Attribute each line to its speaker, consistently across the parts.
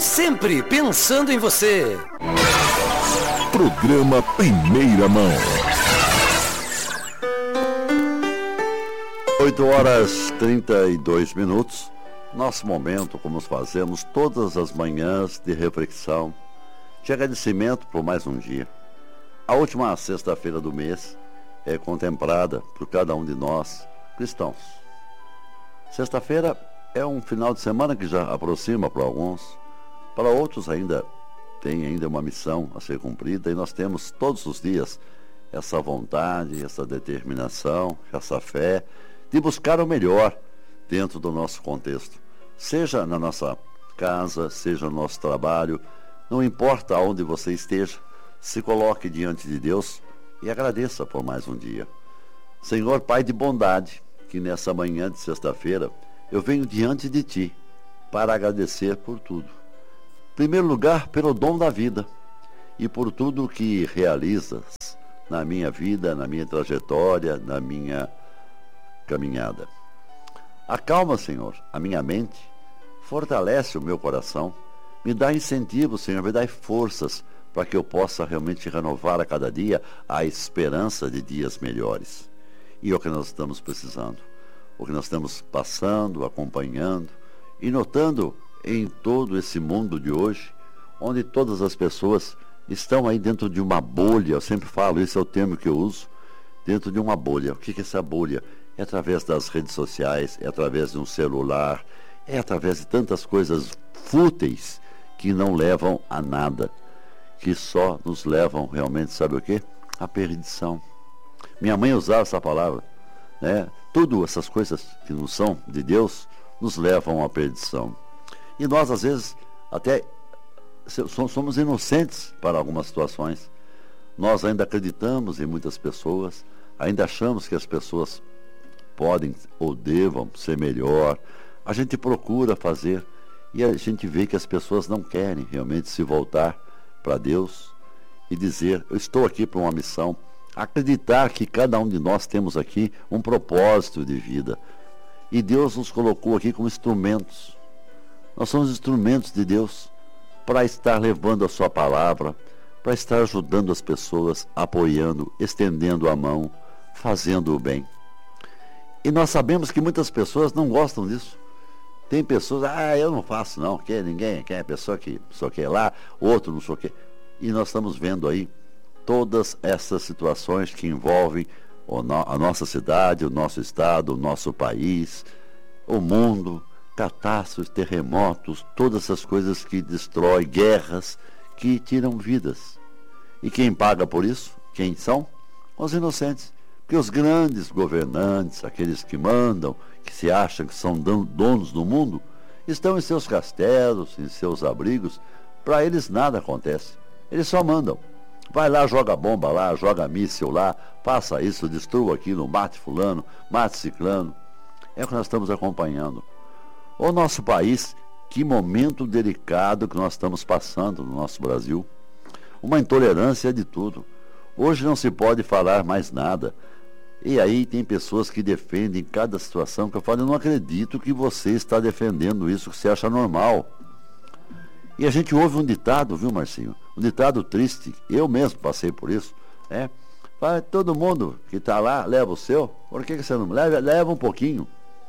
Speaker 1: sempre pensando em você.
Speaker 2: Programa Primeira Mão.
Speaker 3: 8h32. Nosso momento, como fazemos todas as manhãs, de reflexão, de agradecimento por mais um dia. A última sexta-feira do mês é contemplada por cada um de nós, cristãos. Sexta-feira é um final de semana que já aproxima para alguns, para outros tem ainda uma missão a ser cumprida, e nós temos todos os dias essa vontade, essa determinação, essa fé de buscar o melhor dentro do nosso contexto, seja na nossa casa, seja no nosso trabalho, não importa onde você esteja, se coloque diante de Deus e agradeça por mais um dia. Senhor Pai de bondade, que nessa manhã de sexta-feira eu venho diante de Ti para agradecer por tudo. Em primeiro lugar, pelo dom da vida e por tudo que realizas na minha vida, na minha trajetória, na minha caminhada. Acalma, Senhor, a minha mente, fortalece o meu coração, me dá incentivo, Senhor, me dá forças para que eu possa realmente renovar a cada dia a esperança de dias melhores. E é o que nós estamos precisando, o que nós estamos passando, acompanhando e notando em todo esse mundo de hoje, onde todas as pessoas estão aí dentro de uma bolha. Eu sempre falo, esse é o termo que eu uso, dentro de uma bolha. O que é essa bolha? É através das redes sociais, é através de um celular, é através de tantas coisas fúteis que não levam a nada, que só nos levam realmente, sabe o quê? A perdição. Minha mãe usava essa palavra, né? Tudo essas coisas que não são de Deus nos levam à perdição. E nós, às vezes, até somos inocentes para algumas situações. Nós ainda acreditamos em muitas pessoas, ainda achamos que as pessoas podem ou devam ser melhor. A gente procura fazer e a gente vê que as pessoas não querem realmente se voltar para Deus e dizer, eu estou aqui para uma missão. Acreditar que cada um de nós temos aqui um propósito de vida. E Deus nos colocou aqui como instrumentos. Nós somos instrumentos de Deus para estar levando a sua palavra, para estar ajudando as pessoas, apoiando, estendendo a mão, fazendo o bem. E nós sabemos que muitas pessoas não gostam disso. Tem pessoas, eu não faço não, que ninguém quer, a pessoa que só quer lá, outro não só quer. E nós estamos vendo aí todas essas situações que envolvem a nossa cidade, o nosso estado, o nosso país, o mundo, catástrofes, terremotos, todas essas coisas que destroem, guerras, que tiram vidas. E quem paga por isso? Quem são? Os inocentes. Porque os grandes governantes, aqueles que mandam, que se acham que são donos do mundo, estão em seus castelos, em seus abrigos. Para eles nada acontece. Eles só mandam. Vai lá, joga bomba lá, joga míssil lá, faça isso, destrua aquilo, mate fulano, mate ciclano. É o que nós estamos acompanhando. O nosso país, que momento delicado que nós estamos passando no nosso Brasil. Uma intolerância de tudo. Hoje não se pode falar mais nada. E aí tem pessoas que defendem cada situação que eu falo, eu não acredito que você está defendendo isso, que você acha normal. E a gente ouve um ditado, viu, Marcinho? Um ditado triste, eu mesmo passei por isso, né? Fala, todo mundo que está lá, leva o seu, por que você não leva? Leva um pouquinho.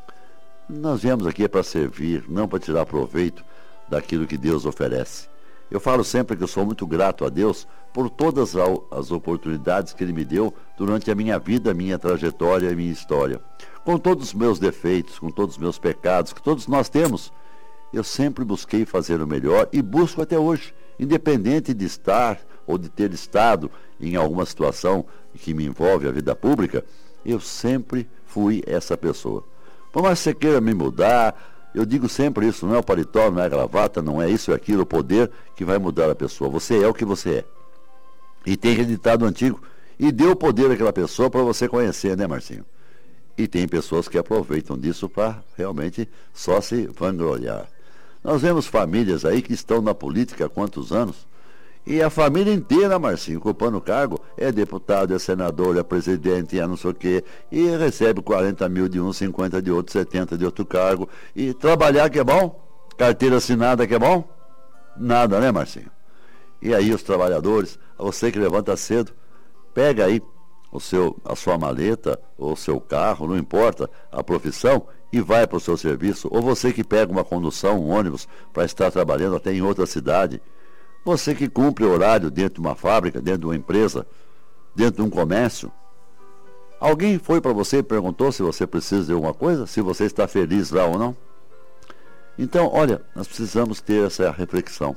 Speaker 3: Nós viemos aqui para servir, não para tirar proveito daquilo que Deus oferece. Eu falo sempre que eu sou muito grato a Deus por todas as oportunidades que Ele me deu durante a minha vida, a minha trajetória e a minha história. Com todos os meus defeitos, com todos os meus pecados, que todos nós temos, eu sempre busquei fazer o melhor e busco até hoje, independente de estar ou de ter estado em alguma situação que me envolve a vida pública, eu sempre fui essa pessoa. Por mais que você queira me mudar, eu digo sempre isso, não é o paletó, não é a gravata, não é isso, é aquilo, o poder que vai mudar a pessoa. Você é o que você é. E tem ditado antigo, e deu o poder àquela pessoa para você conhecer, né, Marcinho? E tem pessoas que aproveitam disso para realmente só se vangloriar. Nós vemos famílias aí que estão na política há quantos anos, e a família inteira, Marcinho, ocupando o cargo, é deputado, é senador, é presidente, é não sei o quê, e recebe 40 mil de um, 50 de outro, 70 de outro cargo, e trabalhar que é bom, carteira assinada que é bom, Nada, né, Marcinho? E aí os trabalhadores, você que levanta cedo, pega aí a sua maleta ou o seu carro, não importa a profissão, e vai para o seu serviço. Ou você que pega uma condução, um ônibus, para estar trabalhando até em outra cidade. Você que cumpre horário dentro de uma fábrica, dentro de uma empresa, dentro de um comércio. Alguém foi para você e perguntou se você precisa de alguma coisa? Se você está feliz lá ou não? Então, olha, nós precisamos ter essa reflexão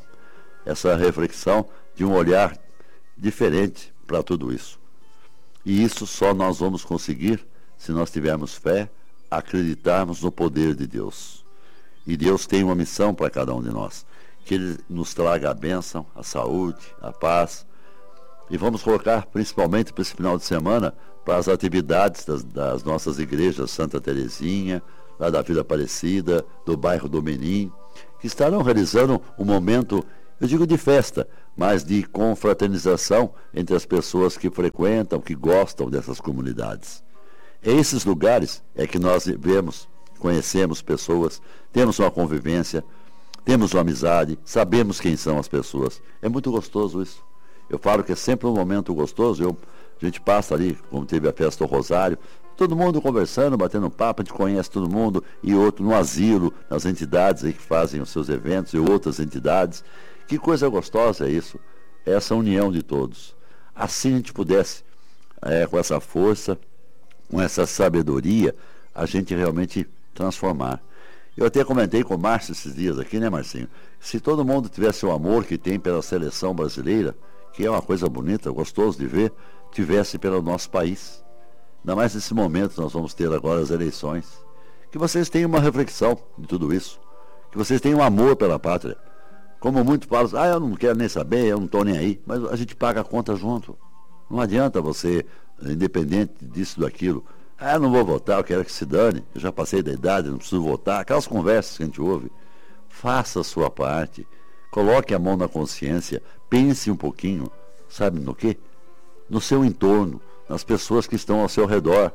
Speaker 3: de um olhar diferente para tudo isso. E isso só nós vamos conseguir se nós tivermos fé, acreditarmos no poder de Deus. E Deus tem uma missão para cada um de nós, que Ele nos traga a bênção, a saúde, a paz. E vamos colocar principalmente para esse final de semana, para as atividades das nossas igrejas, Santa Terezinha, lá da Vila Aparecida, do bairro do Menim, que estarão realizando um momento, eu digo de festa, mas de confraternização entre as pessoas que frequentam, que gostam dessas comunidades. Esses lugares é que nós vemos, conhecemos pessoas, temos uma convivência, temos uma amizade, sabemos quem são as pessoas. É muito gostoso isso. Eu falo que é sempre um momento gostoso. A gente passa ali, como teve a festa do Rosário, todo mundo conversando, batendo papo, a gente conhece todo mundo, e outro no asilo, nas entidades aí que fazem os seus eventos e outras entidades. Que coisa gostosa é isso, essa união de todos. Assim a gente pudesse, com essa força, com essa sabedoria, a gente realmente transformar. Eu até comentei com o Márcio esses dias aqui, né, Marcinho? Se todo mundo tivesse o amor que tem pela seleção brasileira, que é uma coisa bonita, gostoso de ver, tivesse pelo nosso país. Ainda mais nesse momento nós vamos ter agora as eleições. Que vocês tenham uma reflexão de tudo isso. Que vocês tenham amor pela pátria. Como muitos falam, eu não quero nem saber, eu não estou nem aí. Mas a gente paga a conta junto. Não adianta você, independente disso, daquilo. Eu não vou votar, eu quero que se dane. Eu já passei da idade, não preciso votar. Aquelas conversas que a gente ouve. Faça a sua parte. Coloque a mão na consciência. Pense um pouquinho. Sabe no quê? No seu entorno. Nas pessoas que estão ao seu redor.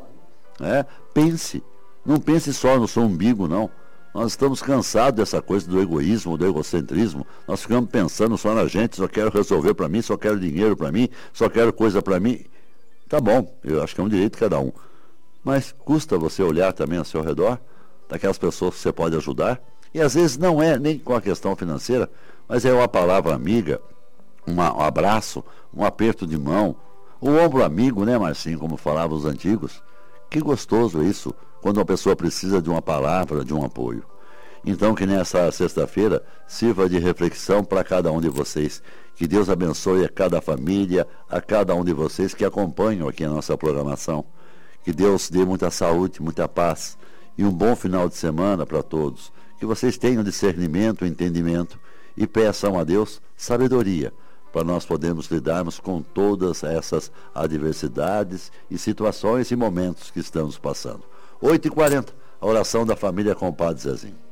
Speaker 3: Pense. Não pense só no seu umbigo, não. Nós estamos cansados dessa coisa do egoísmo, do egocentrismo. Nós ficamos pensando só na gente, só quero resolver para mim, só quero dinheiro para mim, só quero coisa para mim. Tá bom, eu acho que é um direito de cada um. Mas custa você olhar também ao seu redor, daquelas pessoas que você pode ajudar. E às vezes não é nem com a questão financeira, mas é uma palavra amiga, um abraço, um aperto de mão, o ombro amigo, né, Marcinho, como falavam os antigos. Que gostoso isso, quando uma pessoa precisa de uma palavra, de um apoio. Então, que nessa sexta-feira sirva de reflexão para cada um de vocês. Que Deus abençoe a cada família, a cada um de vocês que acompanham aqui a nossa programação. Que Deus dê muita saúde, muita paz e um bom final de semana para todos. Que vocês tenham discernimento, entendimento e peçam a Deus sabedoria para nós podermos lidarmos com todas essas adversidades e situações e momentos que estamos passando. 8h40, a oração da família com o Padre Zezinho.